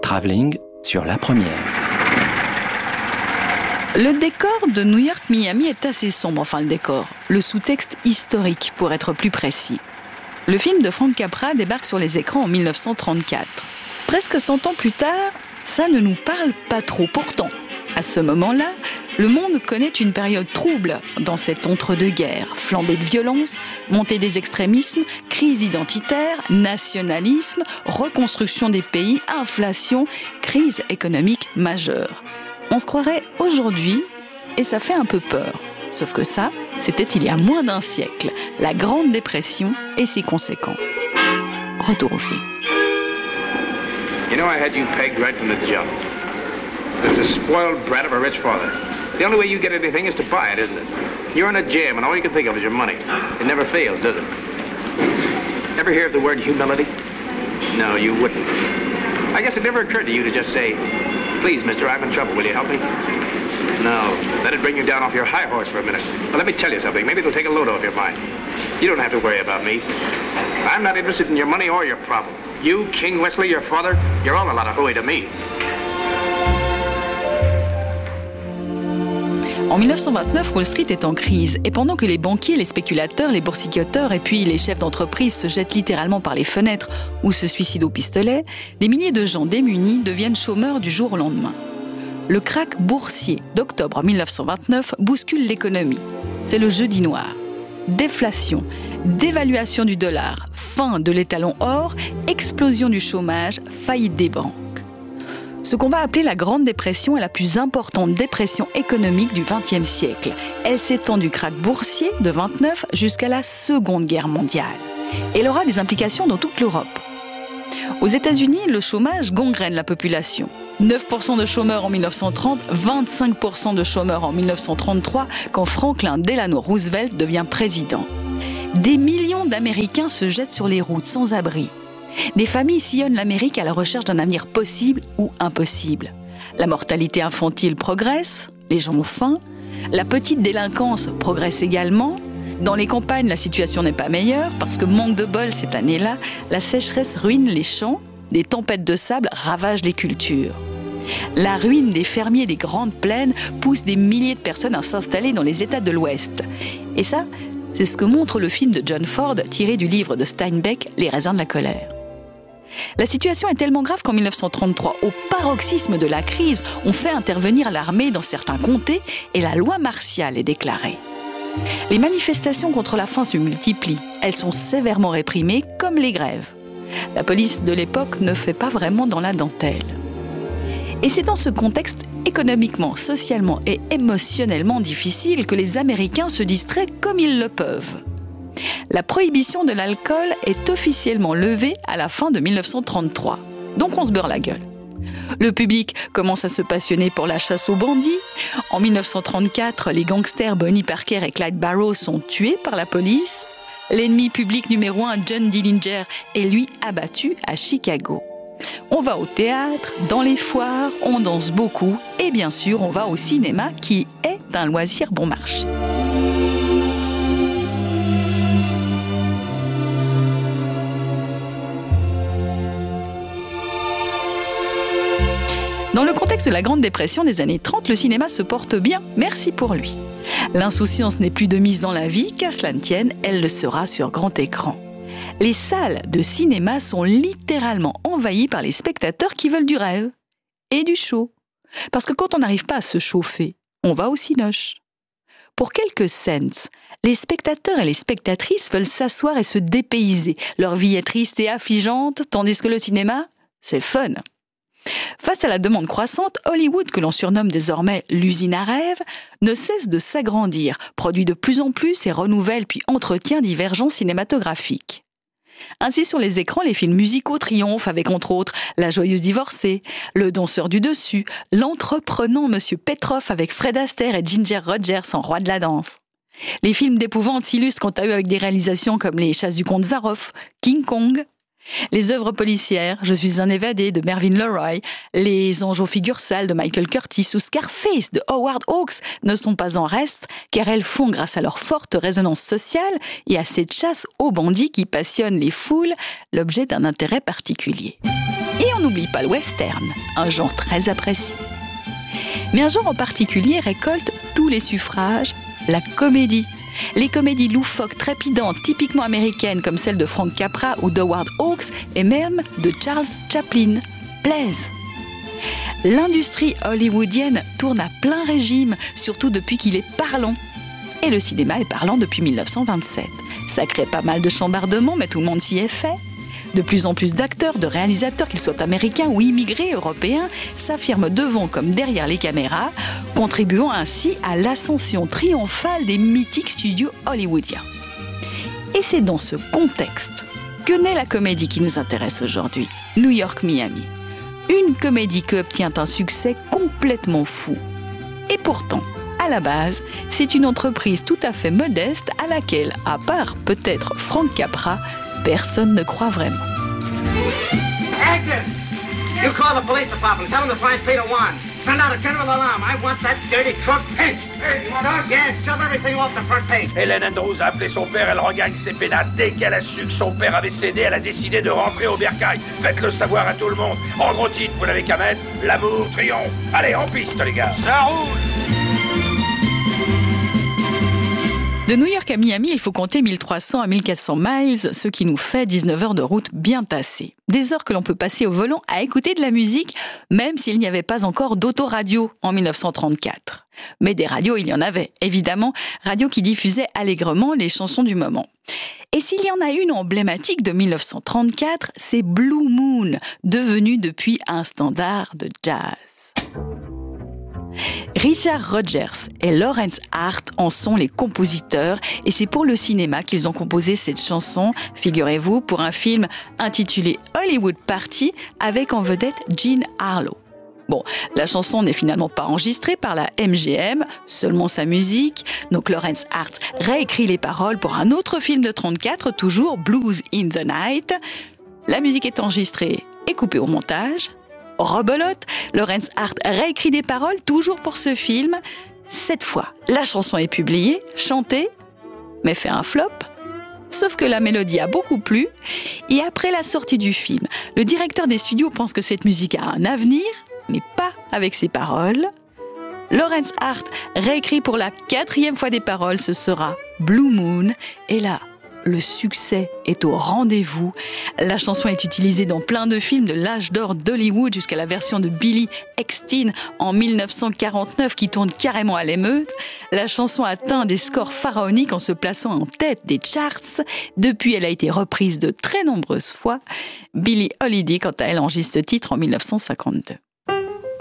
Travelling sur La Première. Le décor de New York-Miami est assez sombre, enfin le décor, le sous-texte historique pour être plus précis. Le film de Frank Capra débarque sur les écrans en 1934. Presque 100 ans plus tard, ça ne nous parle pas trop. Pourtant, à ce moment-là, le monde connaît une période trouble dans cet entre-deux-guerres. Flambée de violence, montée des extrémismes, crise identitaire, nationalisme, reconstruction des pays, inflation, crise économique majeure. On se croirait aujourd'hui, et ça fait un peu peur. Sauf que ça, c'était il y a moins d'un siècle. La Grande Dépression et ses conséquences. Retour au film. You know, I had you pegged right from the jump. It's a spoiled brat of a rich father. The only way you get anything is to buy it, isn't it? You're in a jam, and all you can think of is your money. It never fails, does it? Ever hear of the word humility? No, you wouldn't. I guess it never occurred to you to just say, "Please, mister, I'm in trouble. Will you help me?" No, that'd bring you down off your high horse for a minute. Well, let me tell you something. Maybe it'll take a load off your mind. You don't have to worry about me. I'm not interested in your money or your problem. You, King Wesley, your father, you're all a lot of hooey to me. En 1929, Wall Street est en crise. Et pendant que les banquiers, les spéculateurs, les boursicoteurs et puis les chefs d'entreprise se jettent littéralement par les fenêtres ou se suicident au pistolet, des milliers de gens démunis deviennent chômeurs du jour au lendemain. Le krach boursier d'octobre 1929 bouscule l'économie. C'est le jeudi noir. Déflation, dévaluation du dollar, fin de l'étalon or, explosion du chômage, faillite des banques. Ce qu'on va appeler la Grande Dépression est la plus importante dépression économique du XXe siècle. Elle s'étend du krach boursier de 29 jusqu'à la Seconde Guerre mondiale. Et elle aura des implications dans toute l'Europe. Aux États-Unis, le chômage gangrène la population. 9% de chômeurs en 1930, 25% de chômeurs en 1933, quand Franklin Delano Roosevelt devient président. Des millions d'Américains se jettent sur les routes sans abri. Des familles sillonnent l'Amérique à la recherche d'un avenir possible ou impossible. La mortalité infantile progresse, les gens ont faim, la petite délinquance progresse également. Dans les campagnes, la situation n'est pas meilleure parce que manque de bol cette année-là, la sécheresse ruine les champs, des tempêtes de sable ravagent les cultures. La ruine des fermiers des grandes plaines pousse des milliers de personnes à s'installer dans les États de l'Ouest. Et ça, c'est ce que montre le film de John Ford tiré du livre de Steinbeck, Les raisins de la colère. La situation est tellement grave qu'en 1933, au paroxysme de la crise, on fait intervenir l'armée dans certains comtés et la loi martiale est déclarée. Les manifestations contre la faim se multiplient. Elles sont sévèrement réprimées, comme les grèves. La police de l'époque ne fait pas vraiment dans la dentelle. Et c'est dans ce contexte économiquement, socialement et émotionnellement difficile que les Américains se distraient comme ils le peuvent. La prohibition de l'alcool est officiellement levée à la fin de 1933. Donc on se beurre la gueule. Le public commence à se passionner pour la chasse aux bandits. En 1934, les gangsters Bonnie Parker et Clyde Barrow sont tués par la police. L'ennemi public numéro 1, John Dillinger, est lui abattu à Chicago. On va au théâtre, dans les foires, on danse beaucoup et bien sûr on va au cinéma qui est un loisir bon marché. Dans le contexte de la Grande Dépression des années 30, le cinéma se porte bien, merci pour lui. L'insouciance n'est plus de mise dans la vie, qu'à cela ne tienne, elle le sera sur grand écran. Les salles de cinéma sont littéralement envahies par les spectateurs qui veulent du rêve et du chaud. Parce que quand on n'arrive pas à se chauffer, on va au cinoche. Pour quelques cents, les spectateurs et les spectatrices veulent s'asseoir et se dépayser. Leur vie est triste et affligeante, tandis que le cinéma, c'est fun. Face à la demande croissante, Hollywood, que l'on surnomme désormais l'usine à rêves, ne cesse de s'agrandir, produit de plus en plus et renouvelle puis entretient divers genres cinématographiques. Ainsi, sur les écrans, les films musicaux triomphent avec, entre autres, La joyeuse divorcée, Le danseur du dessus, L'entreprenant Monsieur Petroff avec Fred Astaire et Ginger Rogers en roi de la danse. Les films d'épouvante s'illustrent quant à eux avec des réalisations comme Les chasses du comte Zaroff, King Kong. Les œuvres policières, Je suis un évadé de Mervyn LeRoy, Les anges aux figures sales de Michael Curtis ou Scarface de Howard Hawks ne sont pas en reste, car elles font, grâce à leur forte résonance sociale et à cette chasse aux bandits qui passionnent les foules, l'objet d'un intérêt particulier. Et on n'oublie pas le western, un genre très apprécié. Mais un genre en particulier récolte tous les suffrages, la comédie. Les comédies loufoques, trépidantes, typiquement américaines comme celles de Frank Capra ou d'Howard Hawks et même de Charles Chaplin plaisent. L'industrie hollywoodienne tourne à plein régime, surtout depuis qu'il est parlant. Et le cinéma est parlant depuis 1927. Ça crée pas mal de chambardements, mais tout le monde s'y est fait. De plus en plus d'acteurs, de réalisateurs, qu'ils soient américains ou immigrés européens, s'affirment devant comme derrière les caméras, contribuant ainsi à l'ascension triomphale des mythiques studios hollywoodiens. Et c'est dans ce contexte que naît la comédie qui nous intéresse aujourd'hui, New York-Miami. Une comédie qui obtient un succès complètement fou. Et pourtant, à la base, c'est une entreprise tout à fait modeste à laquelle, à part peut-être Frank Capra, personne ne croit vraiment. Agnes! You call the police department. Tell them to find Peter Wan. Send out a general alarm. I want that dirty truck pinched. Hey, you want us? Yes, shove everything off the front page. Hélène Andrews a appelé son père, elle regagne ses pénates. Dès qu'elle a su que son père avait cédé, elle a décidé de rentrer au bercail. Faites-le savoir à tout le monde. En gros titre, vous n'avez qu'à mettre l'amour triomphe. Allez, en piste, les gars. Ça roule! De New York à Miami, il faut compter 1300 à 1400 miles, ce qui nous fait 19 heures de route bien tassées. Des heures que l'on peut passer au volant à écouter de la musique, même s'il n'y avait pas encore d'autoradio en 1934. Mais des radios, il y en avait, évidemment, radios qui diffusaient allègrement les chansons du moment. Et s'il y en a une emblématique de 1934, c'est Blue Moon, devenue depuis un standard de jazz. Richard Rodgers et Lawrence Hart en sont les compositeurs et c'est pour le cinéma qu'ils ont composé cette chanson, figurez-vous, pour un film intitulé Hollywood Party avec en vedette Jean Harlow. Bon, la chanson n'est finalement pas enregistrée par la MGM, seulement sa musique. Donc Lawrence Hart réécrit les paroles pour un autre film de 34, toujours Blues in the Night. La musique est enregistrée et coupée au montage. Rebelote, Lawrence Hart réécrit des paroles toujours pour ce film. Cette fois, la chanson est publiée, chantée, mais fait un flop. Sauf que la mélodie a beaucoup plu. Et après la sortie du film, le directeur des studios pense que cette musique a un avenir, mais pas avec ses paroles. Lawrence Hart réécrit pour la 4e fois des paroles, ce sera Blue Moon. Et là, le succès est au rendez-vous. La chanson est utilisée dans plein de films de l'âge d'or d'Hollywood jusqu'à la version de Billy Eckstine en 1949 qui tourne carrément à l'émeute. La chanson atteint des scores pharaoniques en se plaçant en tête des charts. Depuis, elle a été reprise de très nombreuses fois. Billie Holiday, quant à elle, enregistre ce titre en 1952.